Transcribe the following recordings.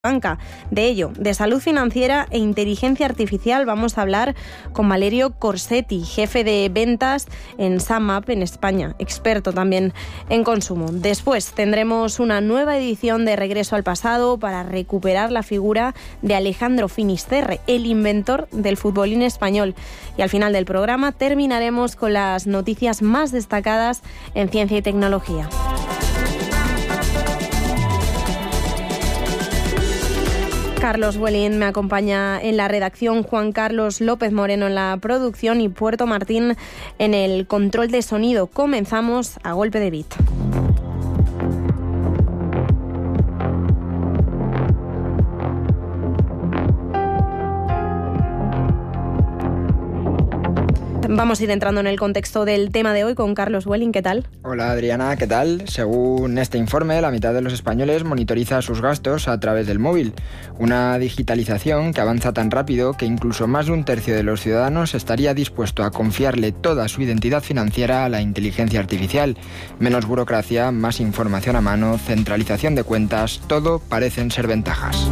banca. De ello, de salud financiera e inteligencia artificial, vamos a hablar con Valerio Corsetti, jefe de ventas en SumUp en España, experto también en consumo. Después tendremos una nueva edición de Regreso al Pasado para recuperar la figura de Alejandro Finisterre, el inventor del futbolín español. Y al final del programa terminaremos con las noticias más destacadas en ciencia y tecnología. Carlos Welling me acompaña en la redacción, Juan Carlos López Moreno en la producción y Puerto Martín en el control de sonido. Comenzamos a golpe de beat. Vamos a ir entrando en el contexto del tema de hoy con Carlos Welling. ¿Qué tal? Hola Adriana, ¿qué tal? Según este informe, la mitad de los españoles monitoriza sus gastos a través del móvil. Una digitalización que avanza tan rápido que incluso más de un tercio de los ciudadanos estaría dispuesto a confiarle toda su identidad financiera a la inteligencia artificial. Menos burocracia, más información a mano, centralización de cuentas, todo parecen ser ventajas.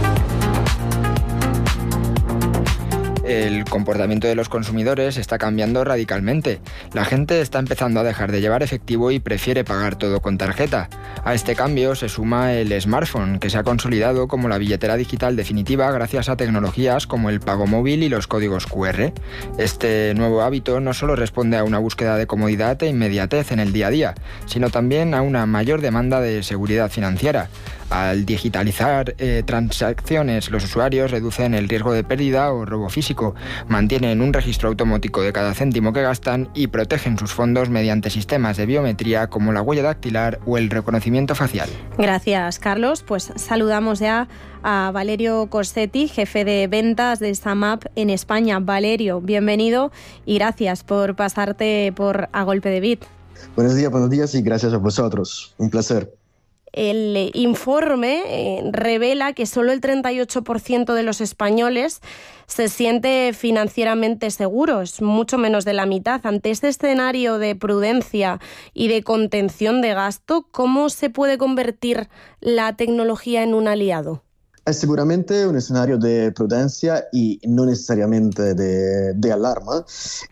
El comportamiento de los consumidores está cambiando radicalmente. La gente está empezando a dejar de llevar efectivo y prefiere pagar todo con tarjeta. A este cambio se suma el smartphone, que se ha consolidado como la billetera digital definitiva gracias a tecnologías como el pago móvil y los códigos QR. Este nuevo hábito no solo responde a una búsqueda de comodidad e inmediatez en el día a día, sino también a una mayor demanda de seguridad financiera. Al digitalizar transacciones, los usuarios reducen el riesgo de pérdida o robo físico, mantienen un registro automático de cada céntimo que gastan y protegen sus fondos mediante sistemas de biometría como la huella dactilar o el reconocimiento facial. Gracias, Carlos. Pues saludamos ya a Valerio Corsetti, jefe de ventas de SumUp en España. Valerio, bienvenido y gracias por pasarte por A Golpe de Beat. Buenos días y gracias a vosotros. Un placer. El informe revela que solo el 38% de los españoles se siente financieramente seguro, es mucho menos de la mitad. Ante este escenario de prudencia y de contención de gasto, ¿cómo se puede convertir la tecnología en un aliado? Es seguramente un escenario de prudencia y no necesariamente de alarma.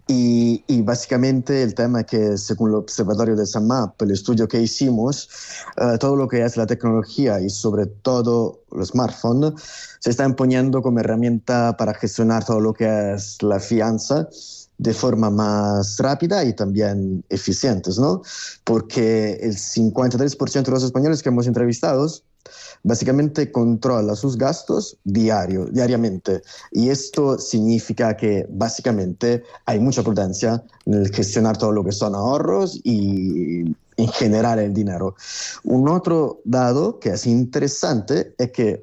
Y básicamente el tema es que, según el observatorio de SumUp, el estudio que hicimos, todo lo que es la tecnología y sobre todo los smartphones se está imponiendo como herramienta para gestionar todo lo que es la fianza de forma más rápida y también eficientes, ¿no? Porque el 53% de los españoles que hemos entrevistado básicamente controla sus gastos diariamente. Y esto significa que básicamente hay mucha prudencia en el gestionar todo lo que son ahorros y en generar el dinero. Un otro dato que es interesante es que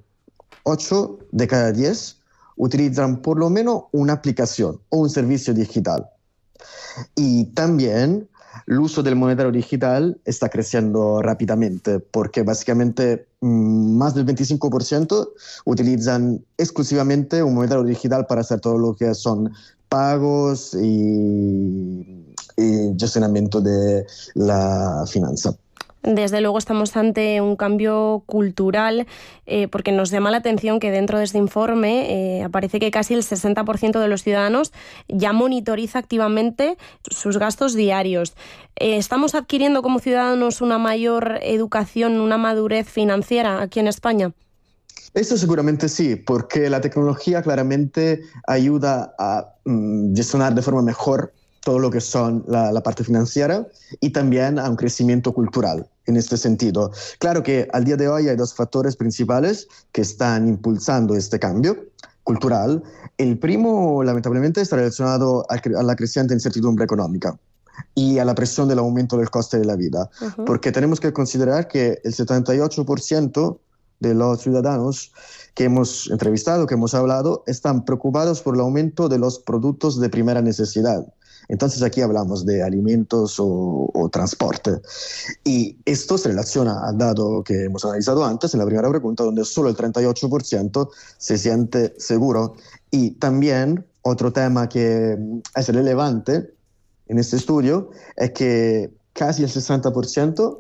8 de cada 10 utilizan por lo menos una aplicación o un servicio digital. Y también el uso del monetario digital está creciendo rápidamente porque básicamente más del 25% utilizan exclusivamente un monetario digital para hacer todo lo que son pagos y gestionamiento de la finanza. Desde luego estamos ante un cambio cultural porque nos llama la atención que dentro de este informe aparece que casi el 60% de los ciudadanos ya monitoriza activamente sus gastos diarios. ¿Estamos adquiriendo como ciudadanos una mayor educación, una madurez financiera aquí en España? Eso seguramente sí, porque la tecnología claramente ayuda a gestionar de forma mejor todo lo que son la parte financiera y también a un crecimiento cultural en este sentido. Claro que al día de hoy hay dos factores principales que están impulsando este cambio cultural. El primo, lamentablemente, está relacionado a la creciente incertidumbre económica y a la presión del aumento del coste de la vida, porque tenemos que considerar que el 78% de los ciudadanos que hemos entrevistado, que hemos hablado, están preocupados por el aumento de los productos de primera necesidad. Entonces aquí hablamos de alimentos o transporte. Y esto se relaciona al dato que hemos analizado antes en la primera pregunta, donde solo el 38% se siente seguro. Y también otro tema que es relevante en este estudio es que casi el 60%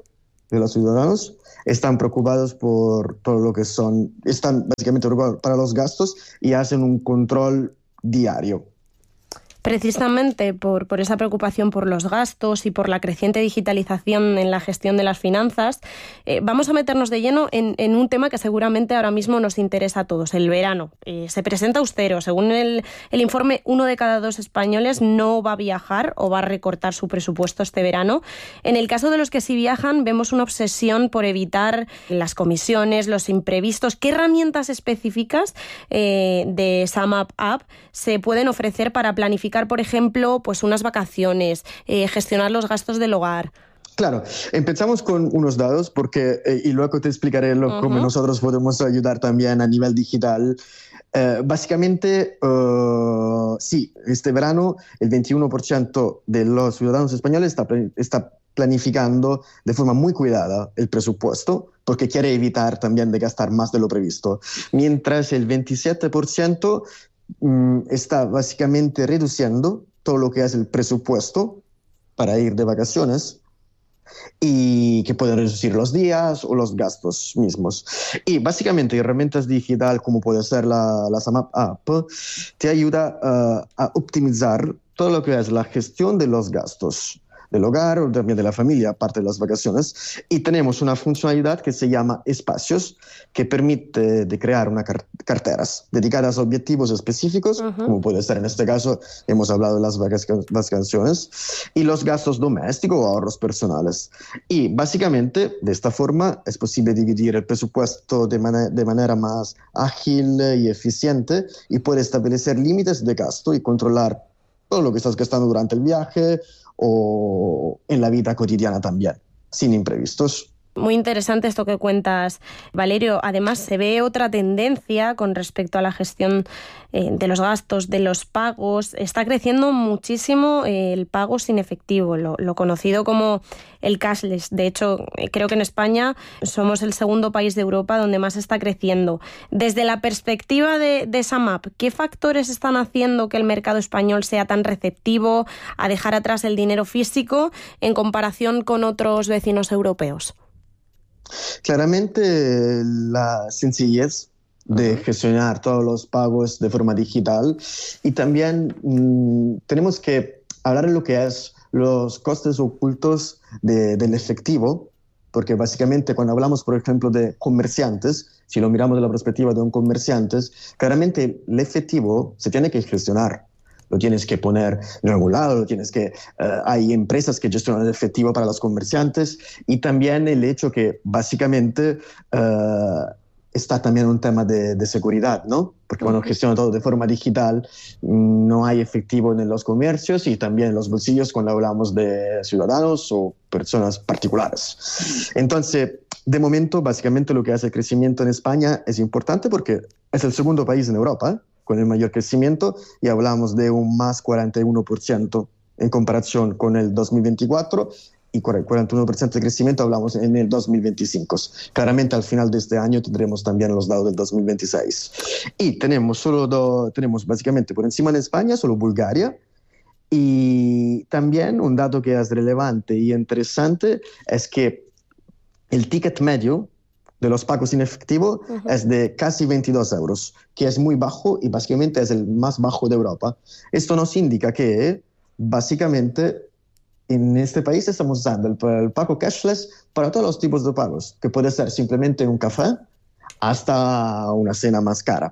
de los ciudadanos están preocupados por todo lo que están básicamente preocupados para los gastos y hacen un control diario. Precisamente por esa preocupación por los gastos y por la creciente digitalización en la gestión de las finanzas, vamos a meternos de lleno en un tema que seguramente ahora mismo nos interesa a todos, el verano. Se presenta austero. Según el informe, 1 de cada 2 españoles no va a viajar o va a recortar su presupuesto este verano. En el caso de los que sí viajan, vemos una obsesión por evitar las comisiones, los imprevistos. ¿Qué herramientas específicas de SumUp App se pueden ofrecer para planificar, por ejemplo, pues unas vacaciones, gestionar los gastos del hogar? Claro, empezamos con unos datos porque, y luego te explicaré cómo nosotros podemos ayudar también a nivel digital. Básicamente, sí, este verano el 21% de los ciudadanos españoles está planificando de forma muy cuidada el presupuesto porque quiere evitar también de gastar más de lo previsto, mientras el 27% está básicamente reduciendo todo lo que es el presupuesto para ir de vacaciones y que puede reducir los días o los gastos mismos. Y básicamente herramientas digital como puede ser la SumUp App te ayuda a optimizar todo lo que es la gestión de los gastos del hogar o también de la familia, aparte de las vacaciones. Y tenemos una funcionalidad que se llama Espacios, que permite de crear unas carteras dedicadas a objetivos específicos, como puede ser en este caso, hemos hablado de las vacaciones, y los gastos domésticos o ahorros personales. Y básicamente, de esta forma, es posible dividir el presupuesto de manera más ágil y eficiente y puede establecer límites de gasto y controlar todo lo que estás gastando durante el viaje o en la vida cotidiana también, sin imprevistos. Muy interesante esto que cuentas, Valerio. Además, se ve otra tendencia con respecto a la gestión de los gastos, de los pagos. Está creciendo muchísimo el pago sin efectivo, lo conocido como el cashless. De hecho, creo que en España somos el segundo país de Europa donde más está creciendo. Desde la perspectiva de SumUp, ¿qué factores están haciendo que el mercado español sea tan receptivo a dejar atrás el dinero físico en comparación con otros vecinos europeos? Claramente la sencillez de gestionar todos los pagos de forma digital y también tenemos que hablar de lo que es los costes ocultos del efectivo, porque básicamente cuando hablamos, por ejemplo, de comerciantes, si lo miramos de la perspectiva de un comerciante, claramente el efectivo se tiene que gestionar. Lo tienes que poner en algún lado, hay empresas que gestionan el efectivo para los comerciantes y también el hecho que básicamente está también un tema de seguridad, ¿no? Porque cuando gestiona todo de forma digital no hay efectivo en los comercios y también en los bolsillos cuando hablamos de ciudadanos o personas particulares. Entonces, de momento, básicamente lo que hace el crecimiento en España es importante porque es el segundo país en Europa con el mayor crecimiento y hablamos de un más 41% en comparación con el 2024 y 41% de crecimiento hablamos en el 2025. Claramente al final de este año tendremos también los datos del 2026. Y tenemos básicamente por encima de España solo Bulgaria. Y también un dato que es relevante y interesante es que el ticket medio de los pagos en efectivo es de casi 22 euros, que es muy bajo y básicamente es el más bajo de Europa. Esto nos indica que básicamente en este país estamos usando el pago cashless para todos los tipos de pagos, que puede ser simplemente un café hasta una cena más cara.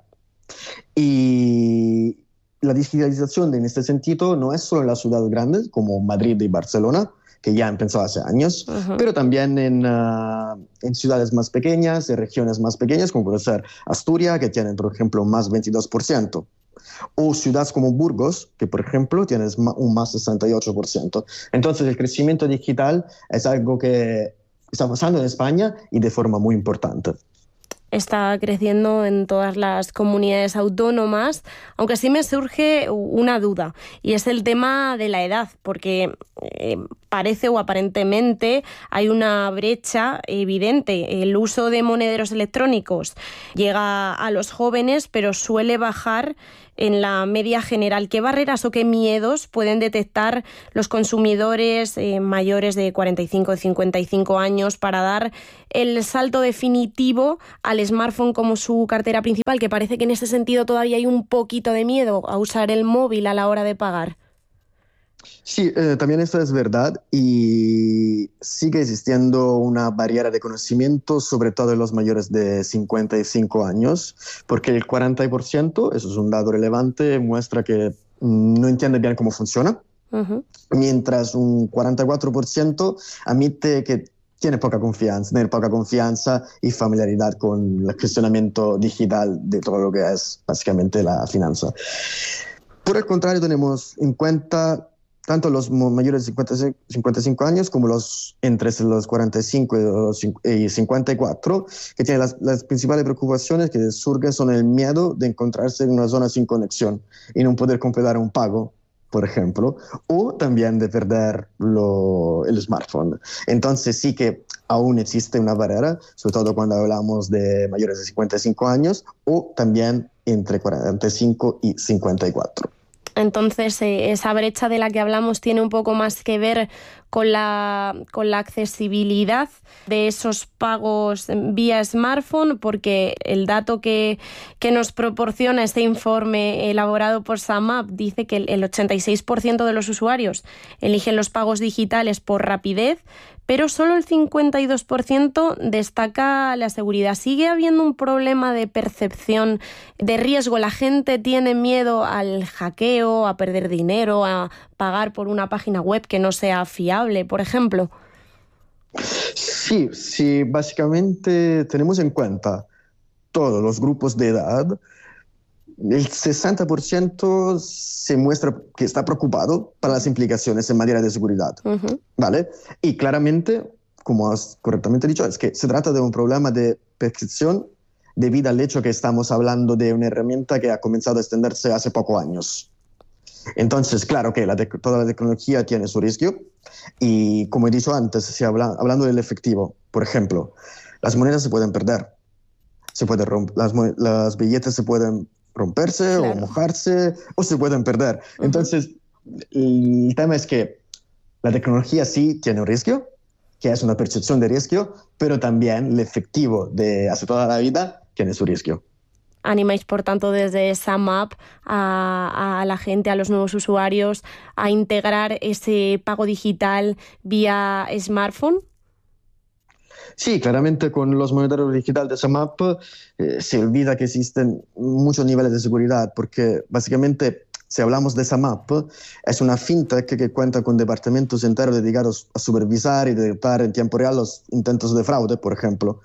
Y la digitalización en este sentido no es solo en las ciudades grandes como Madrid y Barcelona, que ya empezó hace años, pero también en ciudades más pequeñas, en regiones más pequeñas, como puede ser Asturias, que tienen, por ejemplo, más 22%, o ciudades como Burgos, que, por ejemplo, tienen un más 68%. Entonces, el crecimiento digital es algo que está pasando en España y de forma muy importante. Está creciendo en todas las comunidades autónomas, aunque sí me surge una duda, y es el tema de la edad, porque parece o aparentemente hay una brecha evidente. El uso de monederos electrónicos llega a los jóvenes, pero suele bajar en la media general. ¿Qué barreras o qué miedos pueden detectar los consumidores mayores de 45 o 55 años para dar el salto definitivo al smartphone como su cartera principal? Que parece que en ese sentido todavía hay un poquito de miedo a usar el móvil a la hora de pagar. Sí, también eso es verdad y sigue existiendo una barrera de conocimiento, sobre todo en los mayores de 55 años, porque el 40%, eso es un dato relevante, muestra que no entiende bien cómo funciona, mientras un 44% admite que tiene poca confianza y familiaridad con el gestionamiento digital de todo lo que es básicamente la finanza. Por el contrario, tenemos en cuenta tanto los mayores de 55 años como los entre los 45 y 54, que tienen las principales preocupaciones que surgen son el miedo de encontrarse en una zona sin conexión y no poder completar un pago, por ejemplo, o también de perder el smartphone. Entonces sí que aún existe una barrera, sobre todo cuando hablamos de mayores de 55 años o también entre 45 y 54. Entonces, esa brecha de la que hablamos tiene un poco más que ver con la accesibilidad de esos pagos vía smartphone, porque el dato que nos proporciona este informe elaborado por SumUp dice que el 86% de los usuarios eligen los pagos digitales por rapidez, pero solo el 52% destaca la seguridad. ¿Sigue habiendo un problema de percepción de riesgo? ¿La gente tiene miedo al hackeo, a perder dinero, a pagar por una página web que no sea fiable, por ejemplo? Sí, básicamente tenemos en cuenta todos los grupos de edad. El 60% se muestra que está preocupado para las implicaciones en materia de seguridad, ¿vale? Y claramente, como has correctamente dicho, es que se trata de un problema de percepción debido al hecho que estamos hablando de una herramienta que ha comenzado a extenderse hace pocos años. Entonces, claro que toda la tecnología tiene su riesgo y, como he dicho antes, hablando del efectivo, por ejemplo, las monedas se pueden perder, las billetes se pueden romperse, claro, o mojarse, o se pueden perder. Entonces, el tema es que la tecnología sí tiene un riesgo, que es una percepción de riesgo, pero también el efectivo de hace toda la vida tiene su riesgo. Animáis, por tanto, desde SumUp a la gente, a los nuevos usuarios, a integrar ese pago digital vía smartphone. Sí, claramente con los monederos digitales de SumUp se olvida que existen muchos niveles de seguridad, porque básicamente, si hablamos de SumUp, es una fintech que cuenta con departamentos enteros dedicados a supervisar y detectar en tiempo real los intentos de fraude, por ejemplo.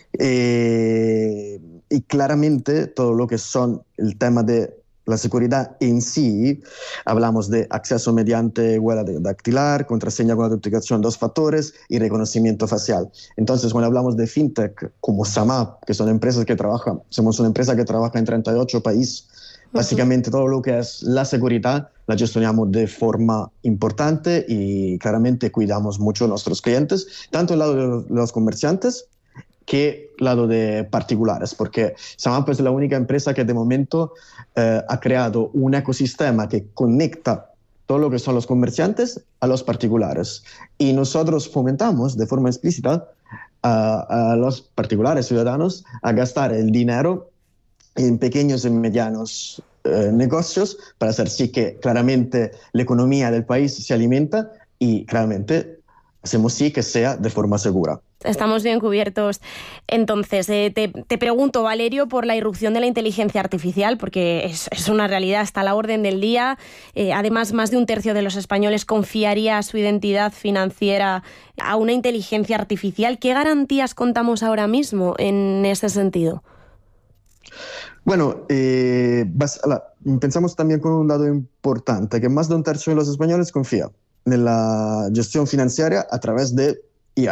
Y claramente todo lo que son el tema de la seguridad en sí, hablamos de acceso mediante huella dactilar, contraseña con autenticación 2 factores y reconocimiento facial. Entonces, cuando hablamos de fintech como SumUp, que son empresas que trabajan, somos una empresa que trabaja en 38 países, básicamente todo lo que es la seguridad la gestionamos de forma importante y claramente cuidamos mucho a nuestros clientes, tanto el lado de los comerciantes que lado de particulares, porque SumUp es la única empresa que de momento ha creado un ecosistema que conecta todo lo que son los comerciantes a los particulares. Y nosotros fomentamos de forma explícita a los particulares ciudadanos a gastar el dinero en pequeños y medianos negocios para hacer sí que claramente la economía del país se alimenta y claramente hacemos sí que sea de forma segura. Estamos bien cubiertos. Entonces, te pregunto, Valerio, por la irrupción de la inteligencia artificial, porque es una realidad, está a la orden del día. Además, más de un tercio de los españoles confiaría su identidad financiera a una inteligencia artificial. ¿Qué garantías contamos ahora mismo en ese sentido? Bueno, pensamos también con un dato importante, que más de un tercio de los españoles confía en la gestión financiera a través de AI.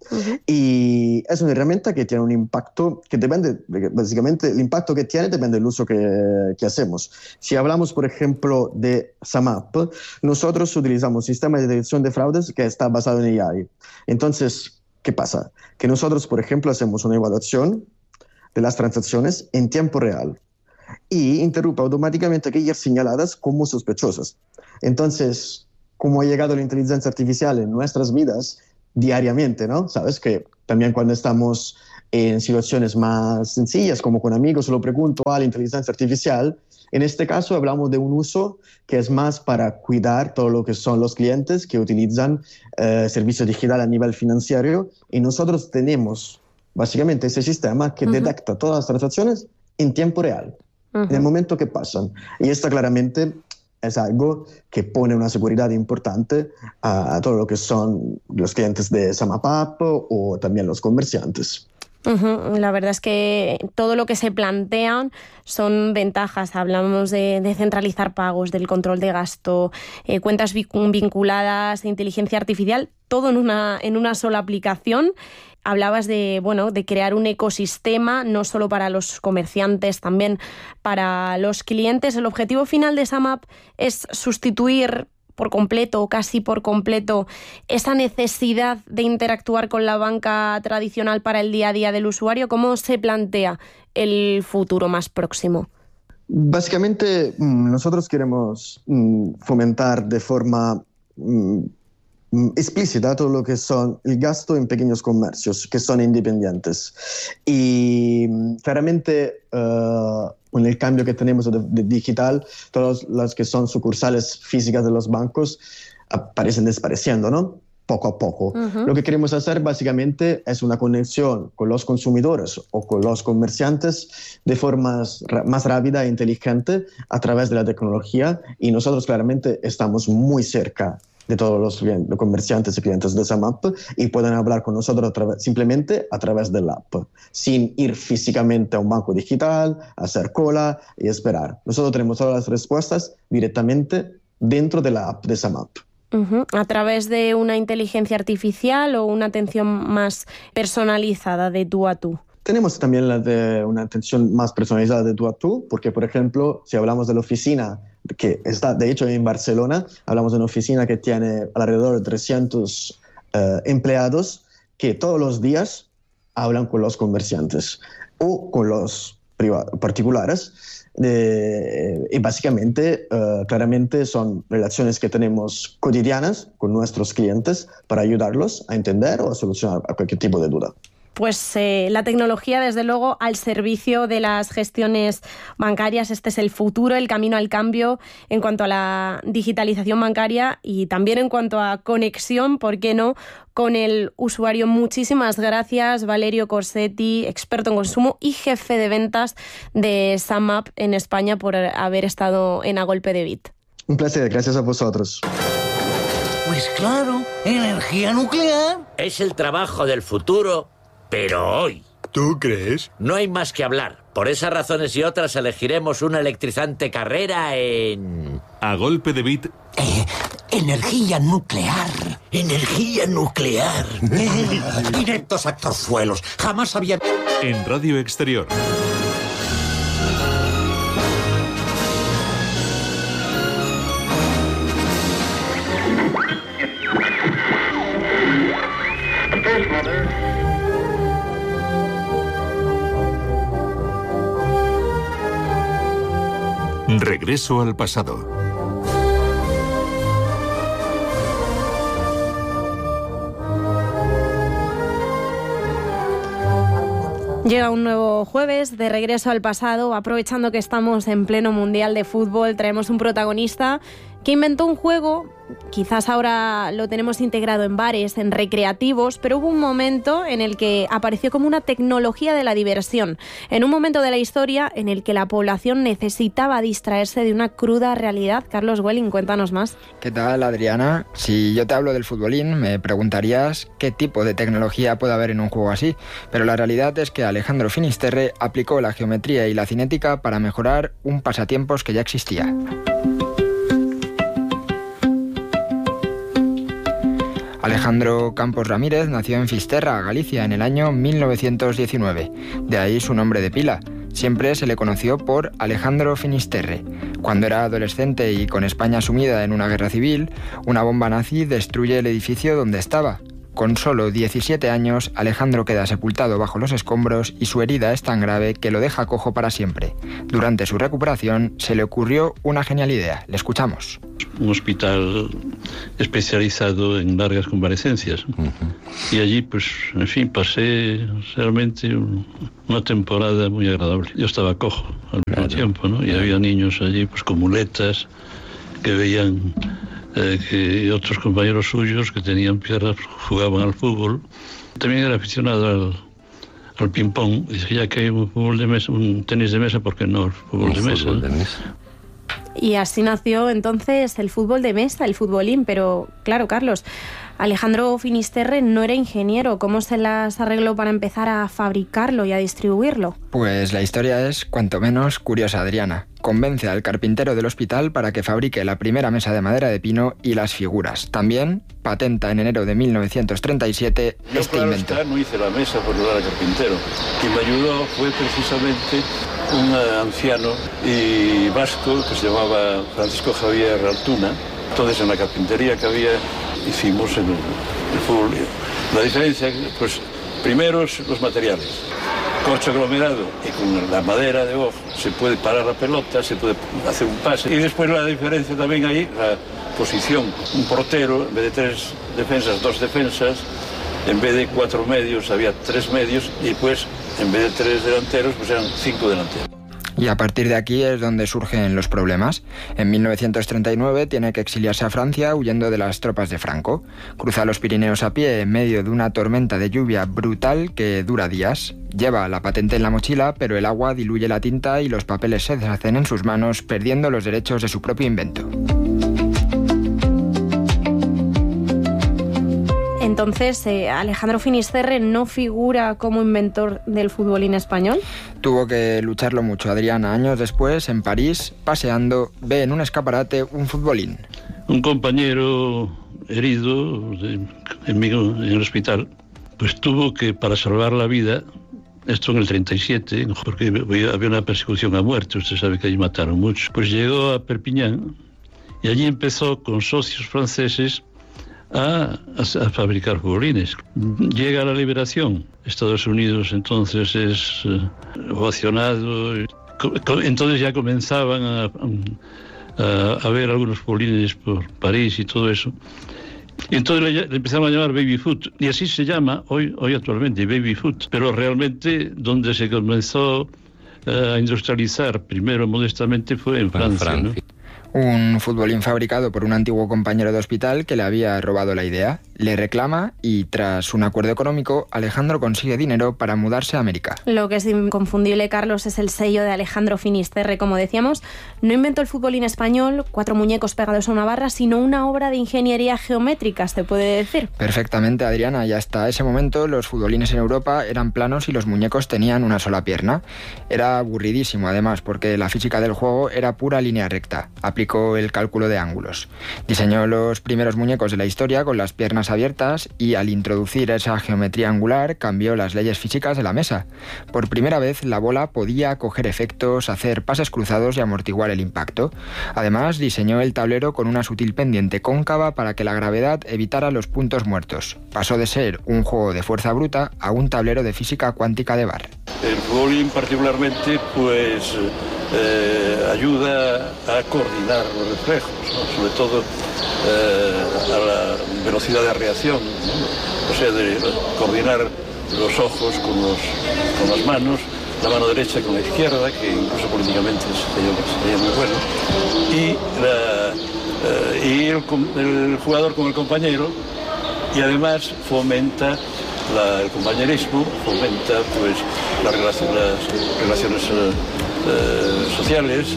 Y es una herramienta que tiene un impacto que depende, básicamente el impacto que tiene depende del uso que hacemos. Si hablamos, por ejemplo, de SumUp, nosotros utilizamos un sistema de detección de fraudes que está basado en AI. Entonces, ¿qué pasa? Que nosotros, por ejemplo, hacemos una evaluación de las transacciones en tiempo real y interrumpe automáticamente aquellas señaladas como sospechosas. Entonces, como ha llegado la inteligencia artificial en nuestras vidas diariamente, ¿no? Sabes que también cuando estamos en situaciones más sencillas, como con amigos, lo pregunto a la inteligencia artificial. En este caso hablamos de un uso que es más para cuidar todo lo que son los clientes que utilizan servicios digitales a nivel financiero, y nosotros tenemos básicamente ese sistema que detecta todas las transacciones en tiempo real, en el momento que pasan. Y esto claramente es algo que pone una seguridad importante a todo lo que son los clientes de SumUp o también los comerciantes. La verdad es que todo lo que se plantean son ventajas. Hablamos de centralizar pagos, del control de gasto, cuentas vinculadas, de inteligencia artificial, todo en una sola aplicación. Hablabas de crear un ecosistema no solo para los comerciantes, también para los clientes. El objetivo final de SumUp es sustituir por completo o casi por completo esa necesidad de interactuar con la banca tradicional para el día a día del usuario. ¿Cómo se plantea el futuro más próximo? Básicamente, nosotros queremos fomentar de forma explícita todo lo que son el gasto en pequeños comercios que son independientes. Y claramente con el cambio que tenemos de digital, todas las que son sucursales físicas de los bancos aparecen desapareciendo, ¿no? Poco a poco. Lo que queremos hacer básicamente es una conexión con los consumidores o con los comerciantes de forma más rápida e inteligente a través de la tecnología, y nosotros claramente estamos muy cerca de todos los comerciantes y clientes de SumUp y pueden hablar con nosotros simplemente a través del app, sin ir físicamente a un banco digital, hacer cola y esperar. Nosotros tenemos todas las respuestas directamente dentro de la app de SumUp. ¿A través de una inteligencia artificial o una atención más personalizada de tú a tú? Tenemos también la de una atención más personalizada de tú a tú, porque, por ejemplo, si hablamos de la oficina que está, de hecho, en Barcelona, hablamos de una oficina que tiene alrededor de 300 empleados que todos los días hablan con los comerciantes o con los particulares. Y básicamente, claramente son relaciones que tenemos cotidianas con nuestros clientes para ayudarlos a entender o a solucionar cualquier tipo de duda. Pues la tecnología, desde luego, al servicio de las gestiones bancarias. Este es el futuro, el camino al cambio en cuanto a la digitalización bancaria y también en cuanto a conexión, ¿por qué no?, con el usuario. Muchísimas gracias, Valerio Corsetti, experto en consumo y jefe de ventas de SumUp en España, por haber estado en A Golpe de Bit. Un placer, gracias a vosotros. Pues claro, energía nuclear es el trabajo del futuro. Pero hoy... ¿Tú crees? No hay más que hablar. Por esas razones y otras elegiremos una electrizante carrera en... A Golpe de Bit. Energía nuclear. Energía nuclear. Directos actorzuelos. Jamás había... En Radio Exterior. Regreso al pasado. Llega un nuevo jueves de Regreso al pasado. Aprovechando que estamos en pleno Mundial de Fútbol, traemos un protagonista que inventó un juego. Quizás ahora lo tenemos integrado en bares, en recreativos, pero hubo un momento en el que apareció como una tecnología de la diversión, en un momento de la historia en el que la población necesitaba distraerse de una cruda realidad. Carlos Welling, cuéntanos más. ¿Qué tal, Adriana? Si yo te hablo del futbolín, me preguntarías qué tipo de tecnología puede haber en un juego así, pero la realidad es que Alejandro Finisterre aplicó la geometría y la cinética para mejorar un pasatiempos que ya existía. Alejandro Campos Ramírez nació en Fisterra, Galicia, en el año 1919. De ahí su nombre de pila. Siempre se le conoció por Alejandro Finisterre. Cuando era adolescente y con España sumida en una guerra civil, una bomba nazi destruye el edificio donde estaba. Con solo 17 años, Alejandro queda sepultado bajo los escombros y su herida es tan grave que lo deja cojo para siempre. Durante su recuperación se le ocurrió una genial idea. Le escuchamos. Un hospital especializado en largas convalecencias. Y allí, pues, en fin, pasé realmente una temporada muy agradable. Yo estaba cojo al mismo tiempo, ¿no? Y había niños allí, pues, con muletas, que veían que otros compañeros suyos que tenían piernas jugaban al fútbol. También era aficionado al ping-pong. Dice, ya que hay un fútbol de mesa, un tenis de mesa, ¿por qué no el fútbol de mesa? Y así nació entonces el fútbol de mesa, el futbolín. Pero claro, Carlos, Alejandro Finisterre no era ingeniero. ¿Cómo se las arregló para empezar a fabricarlo y a distribuirlo? Pues la historia es cuanto menos curiosa, Adriana. Convence al carpintero del hospital para que fabrique la primera mesa de madera de pino y las figuras. También patenta en enero de 1937 este invento. No hice la mesa por ayudar al carpintero. Quien me ayudó fue precisamente un anciano y vasco que se llamaba Francisco Javier Altuna. Entonces en la carpintería que había hicimos el fútbol. La diferencia, pues primero los materiales. Corcho aglomerado y con la madera de hoja se puede parar la pelota, se puede hacer un pase. Y después la diferencia también ahí, la posición. Un portero, en vez de 3 defensas, 2 defensas, en vez de 4 medios había 3 medios y pues en vez de 3 delanteros pues eran 5 delanteros. Y a partir de aquí es donde surgen los problemas. En 1939 tiene que exiliarse a Francia huyendo de las tropas de Franco. Cruza los Pirineos a pie en medio de una tormenta de lluvia brutal que dura días. Lleva la patente en la mochila, pero el agua diluye la tinta y los papeles se deshacen en sus manos, perdiendo los derechos de su propio invento. Entonces, ¿Alejandro Finisterre no figura como inventor del futbolín español? Tuvo que lucharlo mucho, Adriana. Años después, en París, paseando, ve en un escaparate un futbolín. Un compañero herido en el hospital, pues tuvo que, para salvar la vida, esto en el 37, porque había una persecución a muerte, usted sabe que allí mataron muchos, pues llegó a Perpiñán y allí empezó con socios franceses a fabricar futbolines. Llega a la liberación. Estados Unidos entonces es ovacionado. Entonces ya comenzaban a ver algunos futbolines por París y todo eso. Y entonces le empezaron a llamar baby foot. Y así se llama hoy actualmente, baby foot. Pero realmente donde se comenzó a industrializar primero modestamente fue en Francia, ¿no? Un futbolín fabricado por un antiguo compañero de hospital que le había robado la idea. Le reclama y, tras un acuerdo económico, Alejandro consigue dinero para mudarse a América. Lo que es inconfundible, Carlos, es el sello de Alejandro Finisterre. Como decíamos, no inventó el futbolín español, 4 muñecos pegados a una barra, sino una obra de ingeniería geométrica, ¿se puede decir? Perfectamente, Adriana. Y hasta ese momento los futbolines en Europa eran planos y los muñecos tenían una sola pierna. Era aburridísimo, además, porque la física del juego era pura línea recta. Aplicó el cálculo de ángulos. Diseñó los primeros muñecos de la historia con las piernas abiertas y, al introducir esa geometría angular, cambió las leyes físicas de la mesa. Por primera vez la bola podía coger efectos, hacer pases cruzados y amortiguar el impacto. Además, diseñó el tablero con una sutil pendiente cóncava para que la gravedad evitara los puntos muertos. Pasó de ser un juego de fuerza bruta a un tablero de física cuántica de bar. El futbolín particularmente pues ayuda a coordinar los reflejos, ¿no? Sobre todo a la velocidad de reacción, ¿no? O sea, de coordinar los ojos con las manos, la mano derecha con la izquierda, que incluso políticamente sería muy bueno, y el jugador con el compañero, y además fomenta el compañerismo, fomenta pues las relaciones sociales.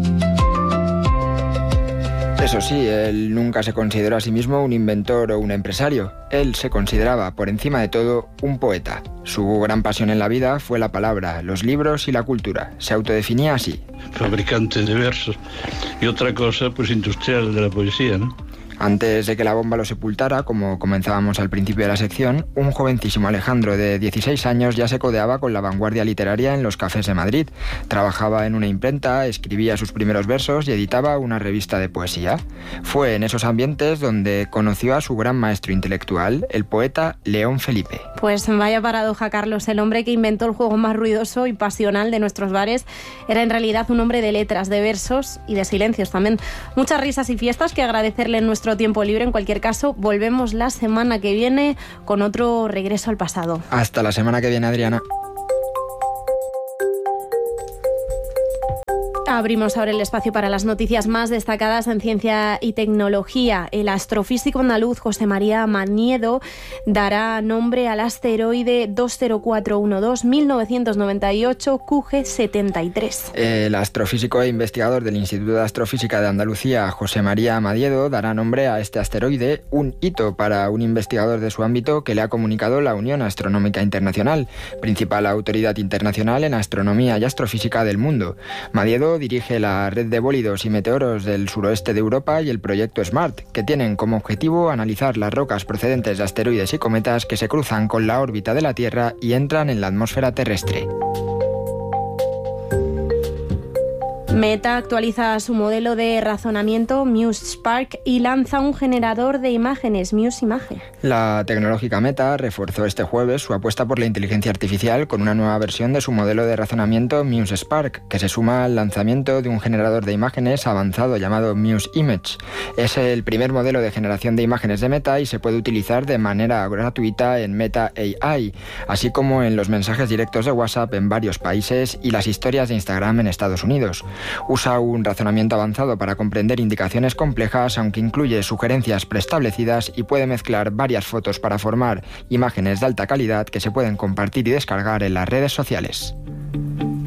Eso sí, él nunca se consideró a sí mismo un inventor o un empresario. Él se consideraba, por encima de todo, un poeta. Su gran pasión en la vida fue la palabra, los libros y la cultura. Se autodefinía así. Fabricante de versos. Y otra cosa, pues industrial de la poesía, ¿no? Antes de que la bomba lo sepultara, como comenzábamos al principio de la sección, un jovencísimo Alejandro de 16 años ya se codeaba con la vanguardia literaria en los cafés de Madrid. Trabajaba en una imprenta, escribía sus primeros versos y editaba una revista de poesía. Fue en esos ambientes donde conoció a su gran maestro intelectual, el poeta León Felipe. Pues vaya paradoja, Carlos. El hombre que inventó el juego más ruidoso y pasional de nuestros bares era en realidad un hombre de letras, de versos y de silencios también. Muchas risas y fiestas que agradecerle en nuestro tiempo libre. En cualquier caso, volvemos la semana que viene con otro regreso al pasado. Hasta la semana que viene, Adriana. Abrimos ahora el espacio para las noticias más destacadas en ciencia y tecnología. El astrofísico andaluz José María Maniedo dará nombre al asteroide 20412-1998 QG73. El astrofísico e investigador del Instituto de Astrofísica de Andalucía, José María Maniedo, dará nombre a este asteroide, un hito para un investigador de su ámbito que le ha comunicado la Unión Astronómica Internacional, principal autoridad internacional en astronomía y astrofísica del mundo. Maniedo dirige la red de bólidos y meteoros del suroeste de Europa y el proyecto SMART, que tienen como objetivo analizar las rocas procedentes de asteroides y cometas que se cruzan con la órbita de la Tierra y entran en la atmósfera terrestre. Meta actualiza su modelo de razonamiento MuseSpark y lanza un generador de imágenes, MuseImage. La tecnológica Meta reforzó este jueves su apuesta por la inteligencia artificial con una nueva versión de su modelo de razonamiento MuseSpark, que se suma al lanzamiento de un generador de imágenes avanzado llamado MuseImage. Es el primer modelo de generación de imágenes de Meta y se puede utilizar de manera gratuita en Meta AI, así como en los mensajes directos de WhatsApp en varios países y las historias de Instagram en Estados Unidos. Usa un razonamiento avanzado para comprender indicaciones complejas, aunque incluye sugerencias preestablecidas y puede mezclar varias fotos para formar imágenes de alta calidad que se pueden compartir y descargar en las redes sociales.